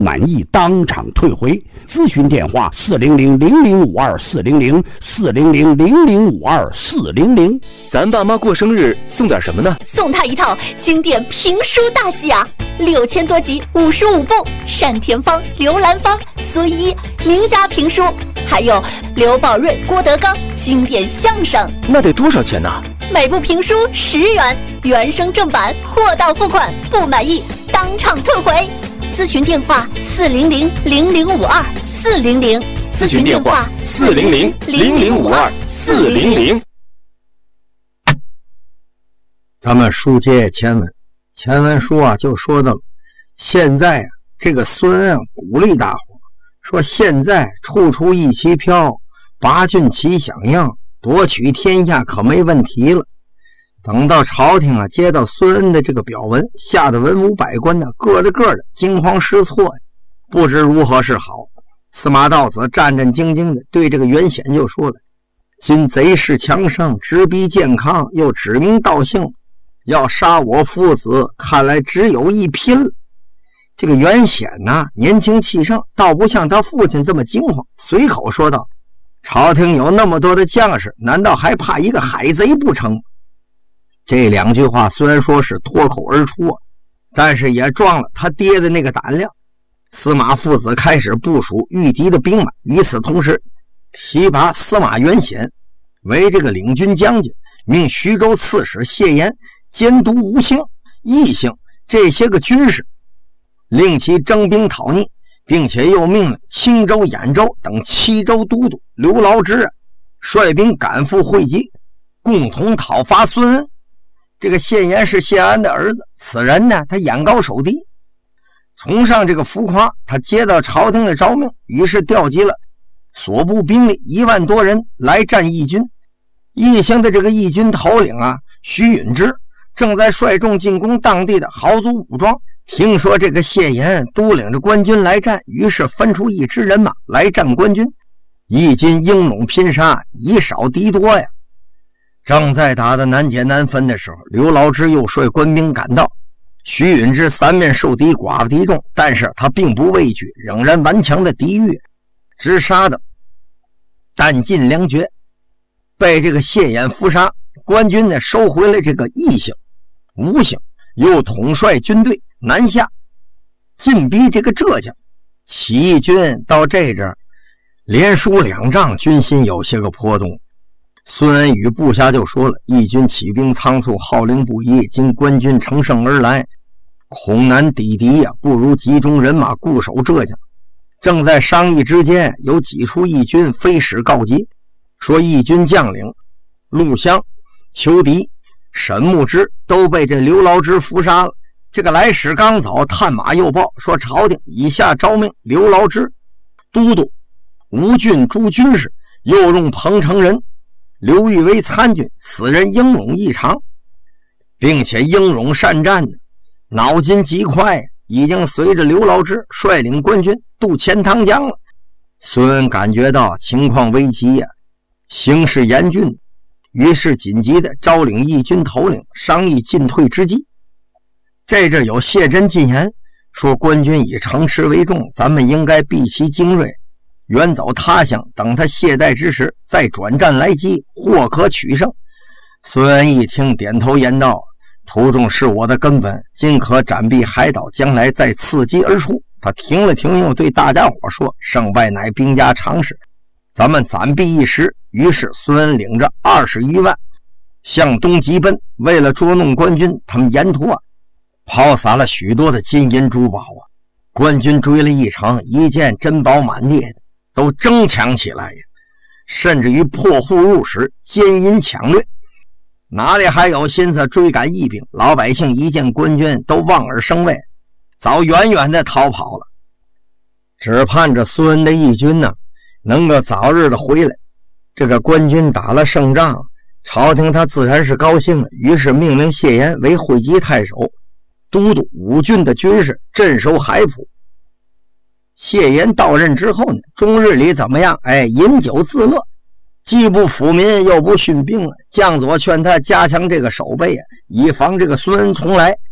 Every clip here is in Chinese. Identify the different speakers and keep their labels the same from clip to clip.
Speaker 1: 满意当场退回。咨询电话400-0052-400-400-0052-400。
Speaker 2: 咱爸妈过生日送点什么呢？
Speaker 3: 送他一套经典评书大戏啊，6000多集，55部，单田芳、刘兰芳、孙一名家评书，还有刘宝瑞、郭德纲经典相声。
Speaker 2: 那得多少钱呢？
Speaker 3: 每部评书10元，原声正版，货到付款，不满意当场退回。咨询电话400-0052-400。
Speaker 2: 咨询电话400-0052-400。
Speaker 4: 咱们书接前文，前文书啊就说到了，现在啊这个孙恩鼓励大伙说，现在处处一旗飘，八郡齐响应，夺取天下可没问题了。等到朝廷啊接到孙恩的这个表文，吓得文武百官呢个的惊慌失措呀，不知如何是好。司马道子战战兢兢的对这个袁显就说了：今贼势强盛，直逼健康，又指名道姓要杀我父子，看来只有一拼了。这个袁显呢年轻气盛，倒不像他父亲这么惊慌，随口说道：朝廷有那么多的将士，难道还怕一个海贼不成？这两句话虽然说是脱口而出啊，但是也壮了他爹的那个胆量。司马父子开始部署御敌的兵马，与此同时提拔司马元显为这个领军将军，命徐州刺史谢岩监督吴兴、义兴这些个军士，令其征兵讨逆，并且又命令青州、兖州等7州都督刘牢之率兵赶赴会稽，共同讨伐孙恩。这个谢岩是谢安的儿子，此人呢他眼高手低，崇尚这个浮夸，他接到朝廷的诏命，于是调集了所部兵力1万多人来战义军。义兴的这个义军头领啊徐允之正在率众进攻当地的豪族武装，听说这个谢岩督领着官军来战，于是分出一支人马来战官军。义军英勇拼杀，以少敌多呀。正在打得难解难分的时候，刘牢之又率官兵赶到，徐允之三面受敌，寡不敌众，但是他并不畏惧，仍然顽强的抵御，直杀的弹尽粮绝，被这个谢岩伏杀。官军呢收回了这个义兴、吴兴，又统帅军队南下进逼这个浙江。起义军到这阵连输2仗，军心有些个波动。孙恩与部下就说了，义军起兵仓促，号令不一，今官军乘胜而来，恐难抵敌呀，不如集中人马固守浙江。正在商议之间，有几处义军飞使告急，说义军将领陆湘、邱迪、沈牧之都被这刘牢之伏杀了。这个来使刚走，探马又报说，朝廷以下诏命刘牢之都督吴郡诸军事，又用彭城人刘裕为参军，此人英勇异常，并且英勇善战，脑筋极快，已经随着刘牢之率领官军渡钱塘江了。孙恩感觉到情况危急呀，形势严峻，于是紧急的招领义军头领商议进退之计。这阵有谢真进言说，官军以城池为重，咱们应该避其精锐，远走他乡，等他懈怠之时再转战来击，或可取胜。孙恩一听，点头言道：途中是我的根本，今可斩避海岛，将来再伺机而出。他停了停，又对大家伙说：胜败乃兵家常事，咱们暂避一时。于是孙恩领着20余万向东急奔。为了捉弄官军，他们沿途抛洒了许多的金银珠宝官军追了一场，一见珍宝满地，都争抢起来呀，甚至于破户入室，奸淫抢掠，哪里还有心思追赶义兵？老百姓一见官军都望而生畏，早远远的逃跑了，只盼着孙恩的义军呢能够早日的回来。这个官军打了胜仗，朝廷他自然是高兴了，于是命令谢岩为会稽太守，都督5郡的军事，镇守海浦。谢岩到任之后呢，终日里怎么样？饮酒自乐，既不抚民又不训兵了。将佐劝他加强这个守备以防这个孙恩从来。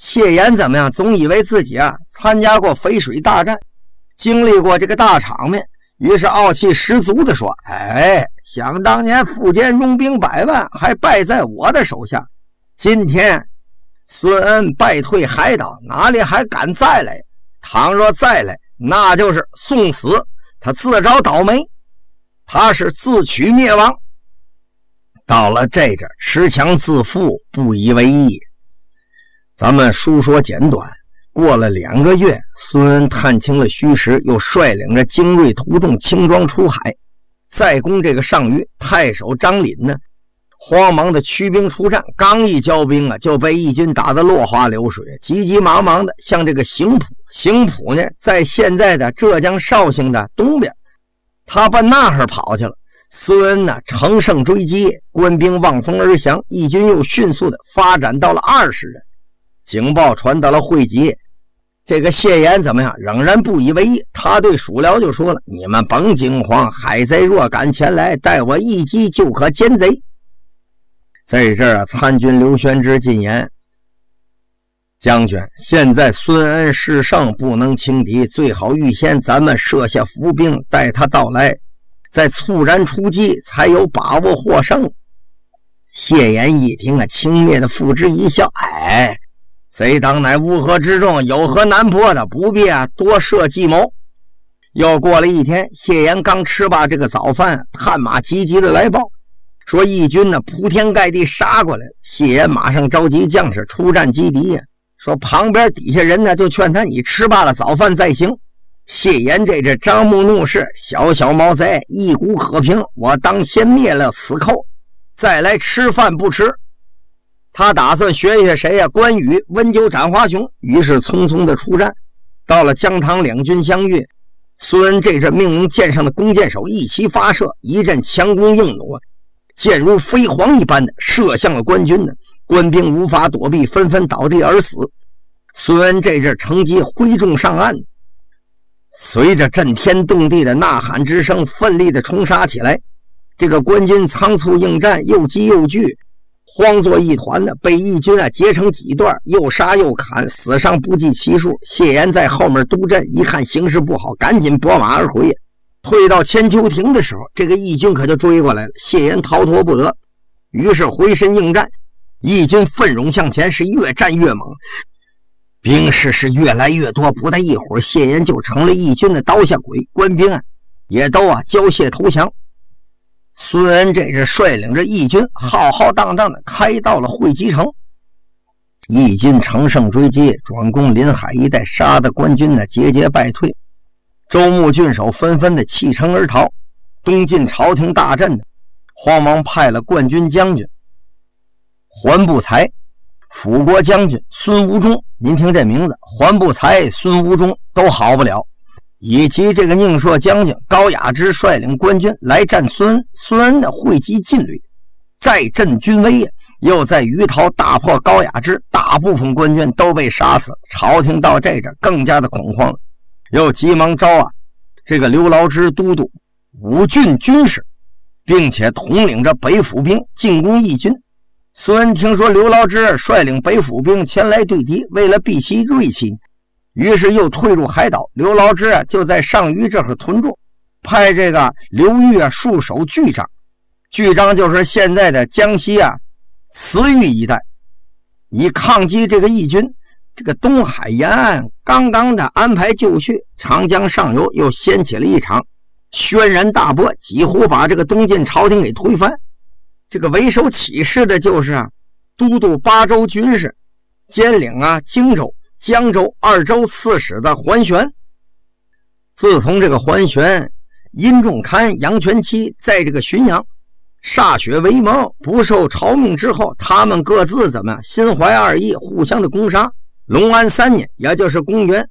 Speaker 4: 谢岩怎么样？总以为自己参加过淝水大战，经历过这个大场面，于是傲气十足地说：“想当年苻坚拥兵100万，还败在我的手下。今天孙恩败退海岛，哪里还敢再来？倘若再来，那就是送死。他自找倒霉，他是自取灭亡。”到了这阵，持强自负，不以为意。咱们书说简短，过了2个月，孙恩探清了虚实，又率领着精锐徒众轻装出海，再攻这个上虞。太守张林呢，慌忙的驱兵出战，刚一交兵就被义军打得落花流水，急急忙忙的向这个邢浦。邢浦呢，在现在的浙江绍兴的东边，他奔那儿跑去了。孙恩呢，乘胜追击，官兵望风而降，义军又迅速的发展到了20人。警报传到了会稽，这个谢岩怎么样？仍然不以为意。他对属僚就说了：“你们甭惊慌，海贼若敢前来，待我一击就可歼贼。”在这儿参军刘宣之进言：“将军，现在孙恩势胜，不能轻敌，最好预先咱们设下伏兵，待他到来，再猝然出击，才有把握获胜。”谢岩一听轻蔑的付之一笑：“贼党乃乌合之众，有何难破的？不必多设计谋。”又过了1天，谢岩刚吃罢这个早饭，探马急急的来报，说义军铺天盖地杀过来。谢岩马上召集将士出战击敌说旁边底下人就劝他：“你吃罢了早饭再行。”谢岩这张目怒视，小毛贼一股可平，我当先灭了此寇，再来吃饭不迟。他打算学谁关羽温酒斩华雄，于是匆匆的出战。到了姜唐两军相遇，孙恩这阵命令舰上的弓箭手一齐发射，一阵强弓硬弩，箭如飞蝗一般的射向了官军官兵无法躲避，纷纷倒地而死。孙恩这阵乘机挥众上岸，随着震天动地的呐喊之声，奋力的冲杀起来。这个官军仓促应战，又急又惧，慌作一团被义军截成几段，又杀又砍，死伤不计其数。谢岩在后面督阵，一看形势不好，赶紧拨马而回。退到千秋亭的时候，这个义军可就追过来了，谢岩逃脱不得，于是回身应战。义军奋勇向前，是越战越猛，兵士是越来越多，不大一会儿，谢岩就成了义军的刀下鬼，官兵也都交械投降。孙恩这是率领着义军浩浩荡荡的开到了会稽城。义军乘胜追击，转攻临海一带，杀的官军节节败退。州牧郡守纷纷的弃城而逃。东晋朝廷大震慌忙派了冠军将军桓不才、辅国将军孙吴忠，您听这名字，桓不才、孙吴忠都好不了，以及这个宁朔将军高雅之率领官军来战孙恩。孙恩的会稽劲旅寨镇军威又在于陶大破高雅之，大部分官军都被杀死。朝廷到这阵更加的恐慌了，又急忙招这个刘牢之都督武郡军事，并且统领着北府兵进攻义军。孙恩听说刘牢之率领北府兵前来对敌，为了避其锐气，于是又退入海岛。刘牢之就在上虞这儿屯驻，派这个刘裕戍守巨章。巨章就是现在的江西慈玉一带，以抗击这个义军。这个东海沿岸刚刚的安排就绪，长江上游又掀起了一场轩然大波，几乎把这个东晋朝廷给推翻。这个为首起事的就是都督巴州军事，兼领荆州、江州2州刺史的桓玄。自从这个桓玄、殷仲堪、杨全期在这个浔阳歃血为盟，不受朝命之后，他们各自怎么样心怀二意，互相的攻杀。隆安3年，也就是公元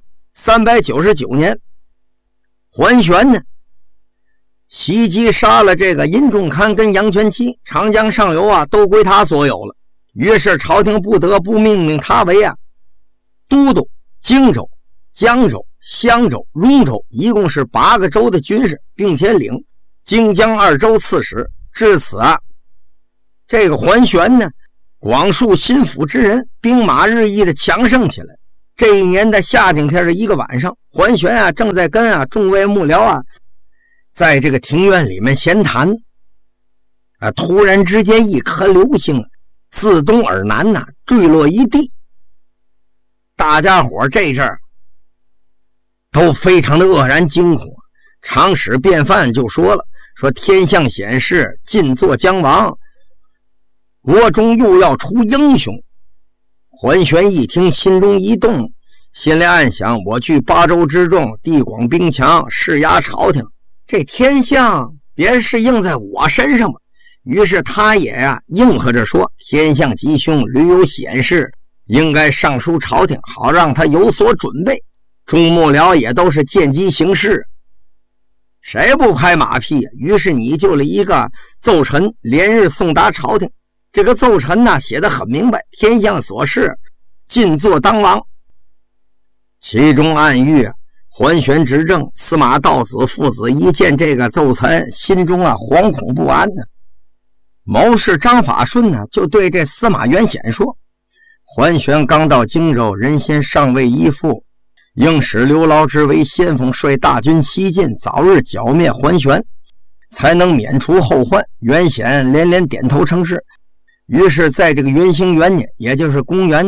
Speaker 4: 399年，桓玄呢袭击杀了这个殷仲堪跟杨全期，长江上游都归他所有了。于是朝廷不得不命令他为都督荆州、江州、襄州、雍州，一共是8个州的军事，并且领荆江2州刺史。至此这个桓玄呢广树心腹之人，兵马日益的强盛起来。这一年的夏景天的一个晚上，桓玄正在跟众位幕僚在这个庭院里面闲谈。突然之间，一颗流星自东而南坠落一地。大家伙这阵儿都非常的愕然惊恐。长史便范就说了，说天象显示晋作将亡，国中又要出英雄。桓玄一听，心中一动，心里暗想，我据八州之众，地广兵强，势压朝廷，这天象别是应在我身上吧。于是他也应和着说，天象吉凶，屡有显示，应该上书朝廷，好让他有所准备。众幕僚也都是见机行事，谁不拍马屁于是拟就了一个奏陈，连日送达朝廷。这个奏陈写得很明白，天象所示，晋作当王。其中暗喻桓玄执政，司马道子父子一见这个奏陈，心中惶恐不安谋士张法顺就对这司马元显说，桓玄刚到荆州，人心尚未依附，应使刘牢之为先锋，率大军西进，早日剿灭桓玄，才能免除后患。元显连连点头称是。于是在这个元兴元年，也就是公元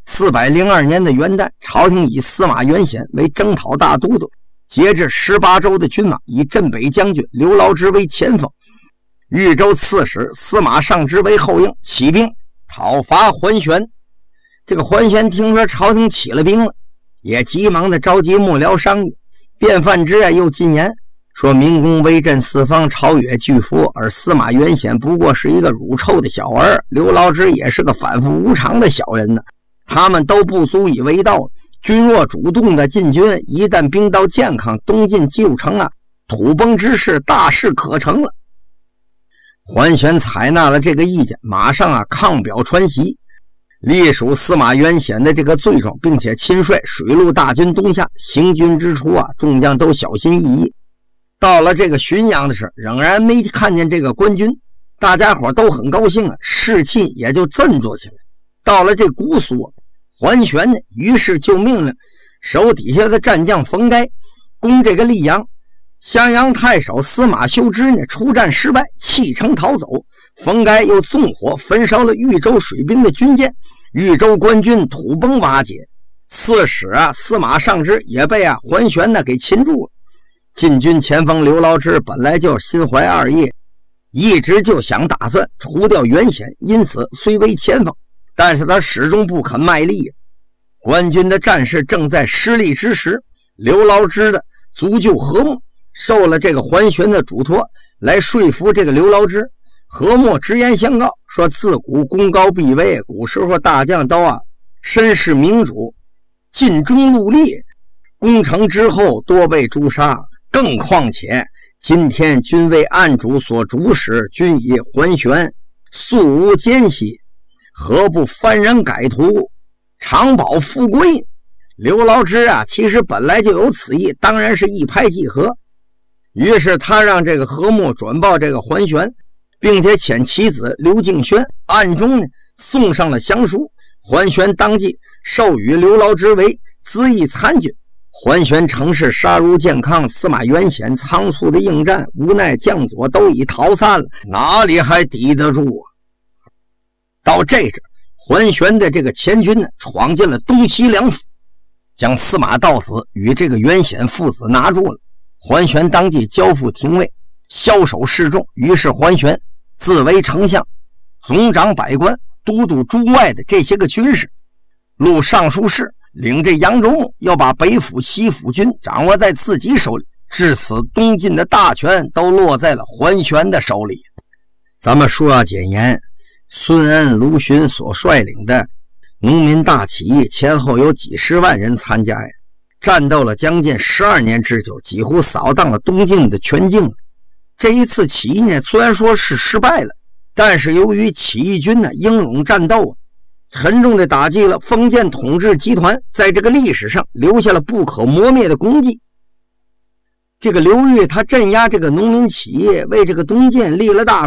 Speaker 4: 402年的元旦，朝廷以司马元显为征讨大都督，节制18州的军马，以镇北将军刘牢之为前锋，豫州刺史司马尚之为后应，起兵讨伐桓玄。这个桓玄听说朝廷起了兵了，也急忙的召集幕僚商议。卞范之又进言说，明公威震四方，朝野巨服，而司马元显不过是一个乳臭的小儿，刘牢之也是个反复无常的小人他们都不足以为道。君若主动的进军，一旦兵到健康，东晋旧城土崩之势大势可成了。桓玄采纳了这个意见，马上抗表传檄，隶属司马元显的这个罪状，并且亲率水陆大军东下。行军之初众将都小心翼翼。到了这个浔阳的时候，仍然没看见这个官军，大家伙都很高兴士气也就振作起来。到了这姑苏，桓玄于是就命令手底下的战将冯该攻这个溧阳。襄阳太守司马修之出战失败，弃城逃走。冯该又纵火焚烧了豫州水兵的军舰，豫州官军土崩瓦解。刺史司马尚之也被桓玄给擒住了。晋军前锋刘牢之本来就心怀二意，一直就想打算除掉元显，因此虽为前锋，但是他始终不肯卖力。官军的战事正在失利之时，刘牢之的足救何莫受了这个桓玄的嘱托，来说服这个刘牢之。何莫直言相告说，自古功高必威，古时候大将都身是明主，尽忠戮力，攻城之后多被诛杀，更况且今天君为暗主所主使，君以桓玄素无奸细，何不幡然改图，长保富贵？刘牢之其实本来就有此意，当然是一拍即合。于是他让这个何莫转报这个桓玄，并且遣其子刘敬轩暗中送上了降书。桓玄当即授予刘牢之为资议参军。桓玄乘势杀入健康，司马元显仓促的应战，无奈将佐都已逃散了，哪里还抵得住到这时，桓玄的这个前军闯进了东西两府，将司马道子与这个元显父子拿住了。桓玄当即交付廷尉，枭首示众。于是桓玄自为丞相，总掌百官，都督诸外的这些个军事，录尚书事，领这扬州牧，要把北府西府军掌握在自己手里，至此东晋的大权都落在了桓玄的手里。咱们说要简言，孙恩、卢循所率领的农民大起义前后有几十万人参加呀，战斗了将近12年之久，几乎扫荡了东晋的全境。这一次起义呢，虽然说是失败了，但是由于起义军英勇战斗沉重地打击了封建统治集团，在这个历史上留下了不可磨灭的功绩。这个刘裕他镇压这个农民起义，为这个东晋立了大功，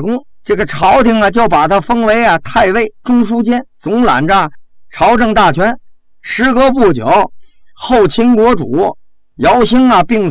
Speaker 4: 这个朝廷啊就把他封为太尉、中书监，总揽着朝政大权。时隔不久，后秦国主姚兴病